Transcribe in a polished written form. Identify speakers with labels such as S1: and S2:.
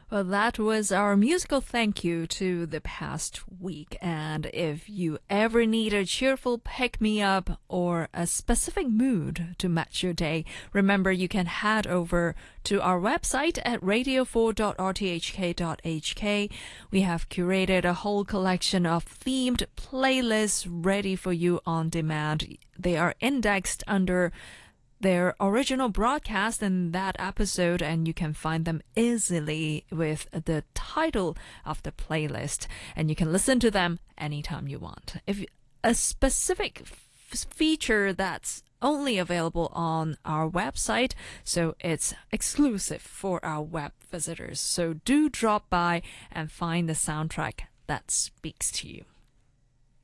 S1: Well, that was our musical thank you to the past week. And if you ever need a cheerful pick me up or a specific mood to match your day, remember you can head over to our website at radio4.rthk.hk. We have curated a whole collection of themed playlists ready for you on demand. They are indexed under their original broadcast in that episode, and you can find them easily with the title of the playlist, and you can listen to them anytime you want. If a specific feature that's only available on our website, so it's exclusive for our web visitors. So do drop by and find the soundtrack that speaks to you.